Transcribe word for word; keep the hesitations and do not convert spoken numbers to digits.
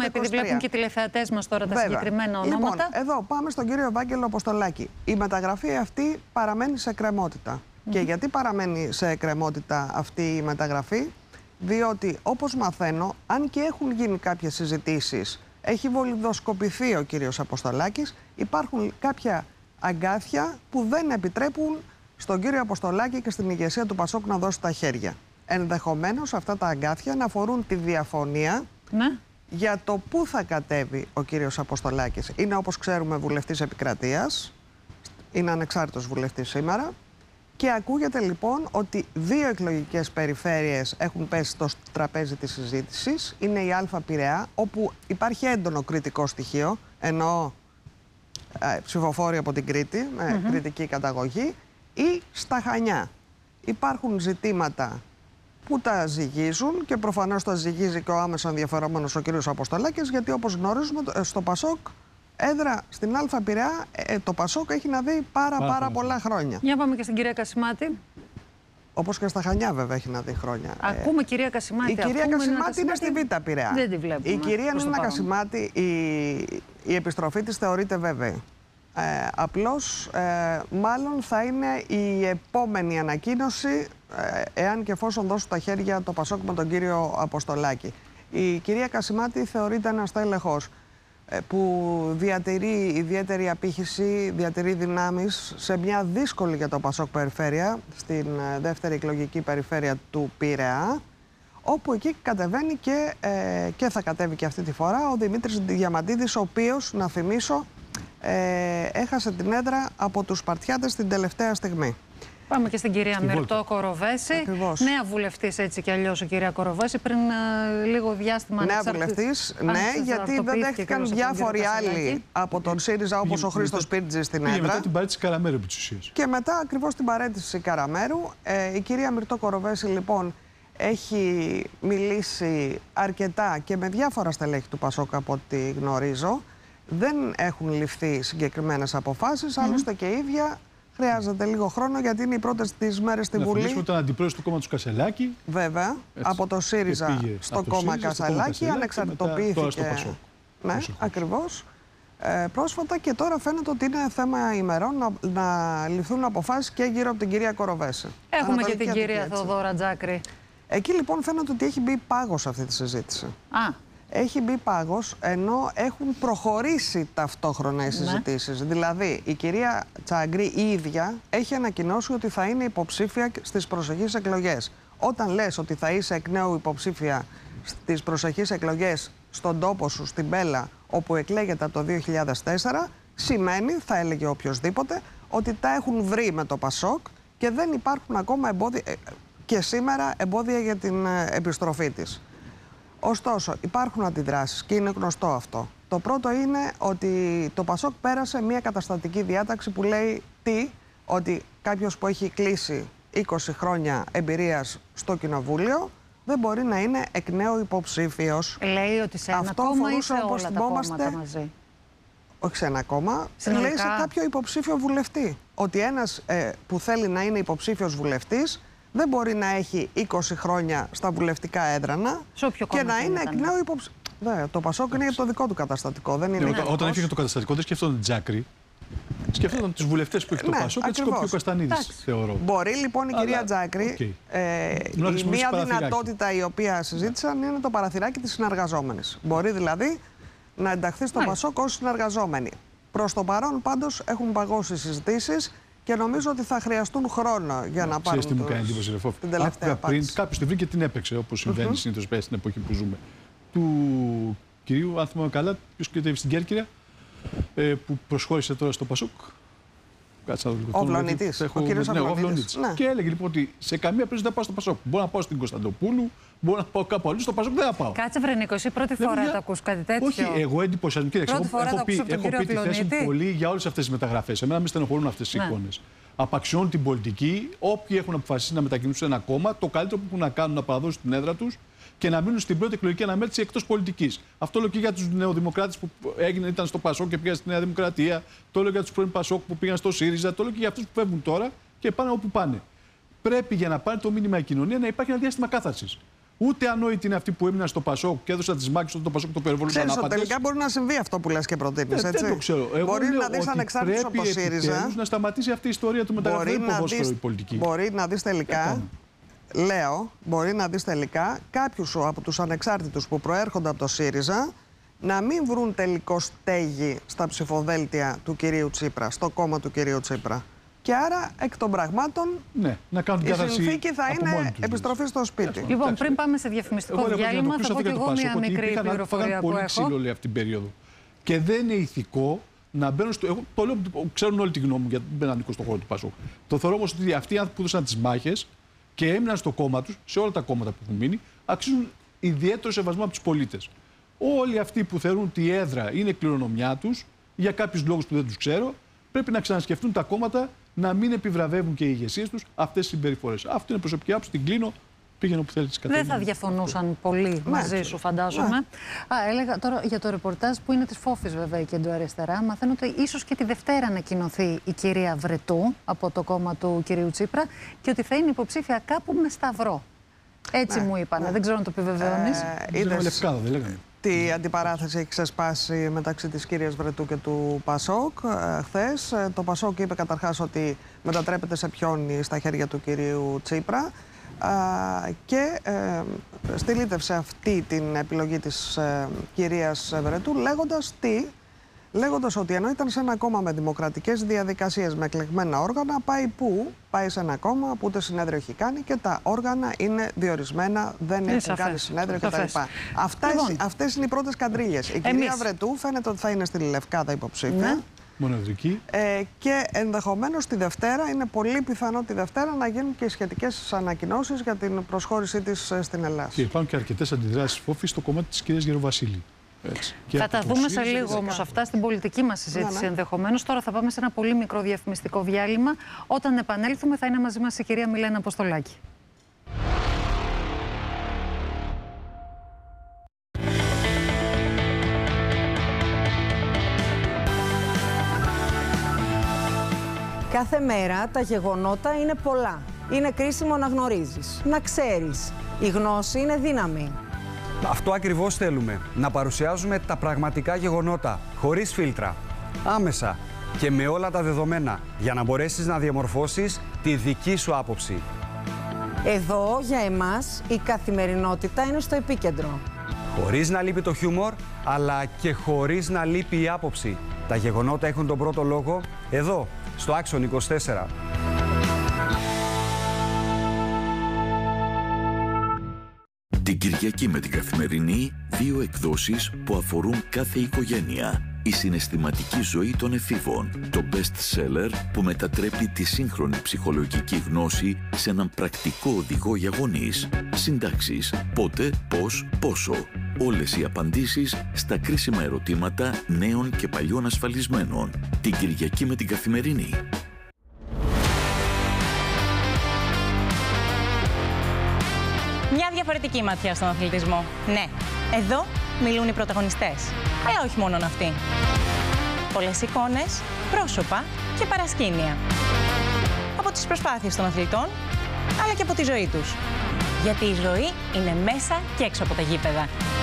πούμε, επειδή βλέπουν και οι τηλεθεατές μας τώρα τα Βέβαια. συγκεκριμένα ονόματα. Λοιπόν, εδώ πάμε στον κύριο Ευάγγελο Αποστολάκη. Η μεταγραφή αυτή παραμένει σε εκκρεμότητα. Mm-hmm. Και γιατί παραμένει σε εκκρεμότητα αυτή η μεταγραφή? Διότι, όπως μαθαίνω, αν και έχουν γίνει κάποιες συζητήσεις, έχει βολιδοσκοπηθεί ο κύριος Αποστολάκης, υπάρχουν κάποια αγκάθια που δεν επιτρέπουν στον κύριο Αποστολάκη και στην ηγεσία του Πασόκ να δώσει τα χέρια. Ενδεχομένως αυτά τα αγκάθια να αφορούν τη διαφωνία ναι. για το πού θα κατέβει ο κύριος Αποστολάκης. Είναι, όπως ξέρουμε, βουλευτής επικρατείας, είναι ανεξάρτητος βουλευτής σήμερα και ακούγεται λοιπόν ότι δύο εκλογικές περιφέρειες έχουν πέσει στο τραπέζι της συζήτησης. Είναι η Α Πειραιά, όπου υπάρχει έντονο κριτικό στοιχείο, εννοώ ε, ψηφοφόροι από την Κρήτη, με mm-hmm. κριτική καταγωγή, ή στα Χανιά. Υπάρχουν ζητήματα που τα ζυγίζουν και προφανώς τα ζυγίζει και ο άμεσα ενδιαφερόμενος ο κ. Αποστολάκης, γιατί όπως γνωρίζουμε στο Πασόκ, έδρα στην Α Πειραιά, ε, το Πασόκ έχει να δει πάρα πάρα, πάρα πολλά χρόνια. Για πάμε και στην κυρία Κασιμάτη. Όπως και στα Χανιά βέβαια έχει να δει χρόνια. Ακούμε ε, κυρία Κασιμάτη. Η κυρία Κασιμάτη είναι στη Β' Πειραιά. Δεν τη βλέπουμε. Η κυρία Νίνα Κασιμάτη, η, η επιστροφή της θεωρείται βέβαιη. Ε, απλώς, ε, μάλλον θα είναι η επόμενη ανακοίνωση, ε, εάν και εφόσον δώσουν τα χέρια το Πασόκ με τον κύριο Αποστολάκη. Η κυρία Κασιμάτη θεωρείται ένας τέλεχος ε, που διατηρεί ιδιαίτερη απήχηση, διατηρεί δυνάμεις σε μια δύσκολη για το Πασόκ περιφέρεια, στην ε, δεύτερη εκλογική περιφέρεια του Πειραιά, όπου εκεί κατεβαίνει και, ε, και θα κατέβει και αυτή τη φορά ο Δημήτρης Διαμαντίδης, ο οποίος, να θυμίσω, Ε, έχασε την έδρα από τους Σπαρτιάτες την τελευταία στιγμή. Πάμε και στην κυρία στην Μυρτώ Βόλτα. Κοροβέση. Ακριβώς. Νέα βουλευτής έτσι κι αλλιώς η κυρία Κοροβέση. Πριν uh, λίγο διάστημα... Νέα βουλευτής, ναι, γιατί δεν δέχτηκαν διάφοροι άλλοι από τον ΣΥΡΙΖΑ, όπως Πήγε, ο Χρήστος Πίρτζης στην έδρα. Και μετά την παρέτηση Καραμέρου επί της ουσίας. Και μετά ακριβώς την παρέτηση Καραμέρου. Ε, η κυρία Μυρτώ Κοροβέση λοιπόν έχει μιλήσει αρκετά και με διάφορα στελέχη του Πασόκ από ό,τι γνωρίζω. Δεν έχουν ληφθεί συγκεκριμένες αποφάσεις, mm-hmm. άλλωστε και η ίδια χρειάζεται λίγο χρόνο γιατί είναι οι πρώτες τις μέρες στη να Βουλή. Να θυμίσουμε τον αντιπρόεδρο του κόμματος Κασελάκη. Βέβαια, έτσι, από το ΣΥΡΙΖΑ στο κόμμα Κασελάκη, ανεξαρτητοποιήθηκε. Ναι, ακριβώς. Ε, πρόσφατα και τώρα φαίνεται ότι είναι θέμα ημερών να, να ληφθούν αποφάσεις και γύρω από την κυρία Κοροβέση. Έχουμε και την κυρία Θεοδώρα Τζάκρη. Εκεί λοιπόν φαίνεται ότι έχει μπει πάγος αυτή τη συζήτηση. Α. Έχει μπει πάγος, ενώ έχουν προχωρήσει ταυτόχρονα οι συζητήσεις. Ναι. Δηλαδή, η κυρία Τσάγκρη η ίδια έχει ανακοινώσει ότι θα είναι υποψήφια στις προσεχείς εκλογές. Όταν λες ότι θα είσαι εκ νέου υποψήφια στις προσεχείς εκλογές στον τόπο σου, στην Πέλα, όπου εκλέγεται από το δύο χιλιάδες τέσσερα, σημαίνει, θα έλεγε οποιοσδήποτε, ότι τα έχουν βρει με το Πασόκ και δεν υπάρχουν ακόμα εμπόδια, και σήμερα εμπόδια για την επιστροφή της. Ωστόσο, υπάρχουν αντιδράσεις και είναι γνωστό αυτό. Το πρώτο είναι ότι το Πασόκ πέρασε μια καταστατική διάταξη που λέει τι, ότι κάποιος που έχει κλείσει είκοσι χρόνια εμπειρίας στο Κοινοβούλιο δεν μπορεί να είναι εκ νέου υποψήφιος. Λέει ότι σε ένα αυτό κόμμα ή φορούσε, σε όπως όλα τα κόμματα μαζί. Όχι σε ένα κόμμα, συνολικά. Λέει σε κάποιο υποψήφιο βουλευτή. Ότι ένας ε, που θέλει να είναι υποψήφιος βουλευτής δεν μπορεί να έχει είκοσι χρόνια στα βουλευτικά έδρανα και να είναι εκ νέου υποψήφιο. Ναι, το Πασόκ είναι για το δικό του καταστατικό. Δεν είναι ναι, όταν όταν έφυγε το καταστατικό, δεν σκεφτόταν Τζάκρη. Σκεφτόταν τους βουλευτές που έχει το ναι, Πασόκ και τους Κόπιου Καστανίδης, θεωρώ. Μπορεί λοιπόν η κυρία Αλλά... Τζάκρη. Okay. Ε, η μία δυνατότητα η οποία συζήτησαν είναι το παραθυράκι της συνεργαζόμενης. Μπορεί δηλαδή να ενταχθεί στο Πασόκ ως συνεργαζόμενη. Προς το παρόν πάντως έχουν παγώσει συζητήσεις. Και νομίζω ότι θα χρειαστούν χρόνο για να πάρουν τι μου κάνει εντύπωση, Ρεφόφ. την τελευταία απάντηση. Κάποιος την βρήκε και την έπαιξε, όπως συμβαίνει uh-huh. συνήθως πέσει στην εποχή που ζούμε. Του κυρίου, αν θυμάμαι καλά, ποιος κριτεύει στην Κέρκυρα, ε, που προσχώρησε τώρα στο Πασόκ. Κάτσε να δω λίγο. Ο Βλονίτης. Ο κύριος ναι, Βλονίτης. Ναι. Και έλεγε λοιπόν ότι σε καμία περίπτωση δεν πάω στο Πασόκ. Μπορώ να πάω στην Κωνσταντοπούλου, μπορώ να πάω κάπου αλλού, στο Πασόκ δεν θα πάω. Κάτσε Βρενίκο, εσύ πρώτη φορά για... το ακούς κάτι τέτοιο. Όχι, εγώ εντυπωσιάζομαι. Κοίταξε, έχω, έχω πει, έχω πει τη θέση μου πολύ για όλες αυτές τις μεταγραφές. Εμένα με στενοχωρούν αυτές οι ναι. εικόνες. Απαξιώνουν την πολιτική. Όποιοι έχουν αποφασίσει να μετακινήσουν ένα κόμμα, το καλύτερο που έχουν να κάνουν να παραδώσουν την έδρα τους και να μείνουν στην πρώτη εκλογική αναμέτρηση εκτός πολιτικής. Αυτό λέω και για τους νεοδημοκράτες που έγινε, ήταν στο Πασόκ και πήγαν στη Νέα Δημοκρατία. Το λέω για τους πρώην Πασόκ που πήγαν στο ΣΥΡΙΖΑ. Το λέω και για αυτούς που φεύγουν τώρα και πάνε όπου πάνε. Πρέπει για να πάρει το μήνυμα η κοινωνία να υπάρχει ένα διάστημα κάθαρσης. Ούτε ανόητοι είναι αυτοί που έμειναν στο Πασόκ και έδωσαν τις μάχες όταν το Πασόκ το περιβολούσαν ανάπατες. Τελικά μπορεί να συμβεί αυτό που λες και προτείνεις. Ε, δεν το ξέρω. Εγώ μπορεί να δεις ανεξάρτητος από το ΣΥΡΙΖΑ. Να σταματήσει αυτή η ιστορία του μεταγραφικού ποδόσφαιρου η πολιτική. Μπορεί να δεις τελικά. Λέω, μπορεί να δεις τελικά κάποιους από τους ανεξάρτητους που προέρχονται από το ΣΥΡΙΖΑ να μην βρουν τελικό στέγη στα ψηφοδέλτια του κυρίου Τσίπρα, στο κόμμα του κυρίου Τσίπρα. Και άρα, εκ των πραγμάτων, ναι, να κάνουν η συνθήκη θα είναι επιστροφή στο σπίτι. Λοιπόν, πριν πάμε σε διαφημιστικό διάλειμμα, θα πω και εγώ μια μικρή πληροφορία που έχω. Πολύ ξύλο όλη αυτή την περίοδο. Και δεν είναι ηθικό να μπαίνουν στο. Εγώ το λέω, ξέρουν όλη τη γνώμη μου, γιατί δεν ανήκω στον χώρο του Πασόκ. Το θεωρώ όμως ότι αυτοί οι άνθρωποι που έδωσαν τις μάχες και έμειναν στο κόμμα τους, σε όλα τα κόμματα που έχουν μείνει, αξίζουν ιδιαίτερο σεβασμό από τους πολίτες. Όλοι αυτοί που θεωρούν ότι η έδρα είναι κληρονομιά τους, για κάποιους λόγους που δεν τους ξέρω, πρέπει να ξανασκεφτούν τα κόμματα να μην επιβραβεύουν και οι ηγεσίες τους αυτές τις συμπεριφορές. Αυτό είναι προσωπική άποψη. Την κλείνω. Πήγαινε όπου θέλει. Δεν θα διαφωνούσαν πολύ μαζί σου, φαντάζομαι. Α, έλεγα τώρα για το ρεπορτάζ που είναι της Φόφης, βέβαια, η κεντροαριστερά. Μαθαίνω ότι ίσως και τη Δευτέρα ανακοινωθεί η κυρία Βρετού από το κόμμα του κυρίου Τσίπρα και ότι θα είναι υποψήφια κάπου με σταυρό. Έτσι ναι, μου είπανε. Ναι. Δεν ξέρω αν το επιβεβαιώνεις. Ε, Λευκάδα, δεν λέγανε. Τι αντιπαράθεση έχει ξεσπάσει μεταξύ της κυρίας Βρετού και του Πασόκ ε, χθες. Το Πασόκ είπε καταρχάς ότι μετατρέπεται σε πιόνι στα χέρια του κυρίου Τσίπρα ε, και ε, στυλίτευσε αυτή την επιλογή της ε, κυρίας Βρετού λέγοντας τι, λέγοντας ότι ενώ ήταν σε ένα κόμμα με δημοκρατικές διαδικασίες, με εκλεγμένα όργανα, πάει πού? Πάει σε ένα κόμμα που ούτε συνέδριο έχει κάνει και τα όργανα είναι διορισμένα, δεν έχουν σαφές, κάνει συνέδριο κτλ. Λοιπόν, αυτές είναι οι πρώτες καντρίλες. Η κυρία Εμείς. Βρετού φαίνεται ότι θα είναι στη Λευκάδα υποψήφια. Ναι. Μοναδική. Ε, και ενδεχομένως τη Δευτέρα, είναι πολύ πιθανό τη Δευτέρα να γίνουν και σχετικές ανακοινώσεις για την προσχώρησή της στην Ελλάδα. Και υπάρχουν και αρκετές αντιδράσεις Φόφη στο κομμάτι της κυρίας Γεροβασίλη. Έτσι. Θα τα δούμε σε λίγο όμως αυτά στην πολιτική μας συζήτηση, ναι, ναι. ενδεχομένως. Τώρα θα πάμε σε ένα πολύ μικρό διαφημιστικό διάλειμμα. Όταν επανέλθουμε θα είναι μαζί μας η κυρία Μιλένα Αποστολάκη. Κάθε μέρα τα γεγονότα είναι πολλά. Είναι κρίσιμο να γνωρίζεις, να ξέρεις. Η γνώση είναι δύναμη. Αυτό ακριβώς θέλουμε, να παρουσιάζουμε τα πραγματικά γεγονότα, χωρίς φίλτρα, άμεσα και με όλα τα δεδομένα, για να μπορέσεις να διαμορφώσεις τη δική σου άποψη. Εδώ, για εμάς, η καθημερινότητα είναι στο επίκεντρο. Χωρίς να λείπει το χιούμορ, αλλά και χωρίς να λείπει η άποψη. Τα γεγονότα έχουν τον πρώτο λόγο, εδώ, στο Άξον είκοσι τέσσερα. Την Κυριακή με την Καθημερινή, δύο εκδόσεις που αφορούν κάθε οικογένεια. Η συναισθηματική ζωή των εφήβων, το best seller που μετατρέπει τη σύγχρονη ψυχολογική γνώση σε έναν πρακτικό οδηγό για γονείς. Συντάξεις, πότε, πώς, πόσο. Όλες οι απαντήσεις στα κρίσιμα ερωτήματα νέων και παλιών ασφαλισμένων. Την Κυριακή με την Καθημερινή. Μια διαφορετική ματιά στον αθλητισμό. Ναι, εδώ μιλούν οι πρωταγωνιστές. Αλλά όχι μόνον αυτοί. Πολλές εικόνες, πρόσωπα και παρασκήνια. Από τις προσπάθειες των αθλητών, αλλά και από τη ζωή τους. Γιατί η ζωή είναι μέσα και έξω από τα γήπεδα.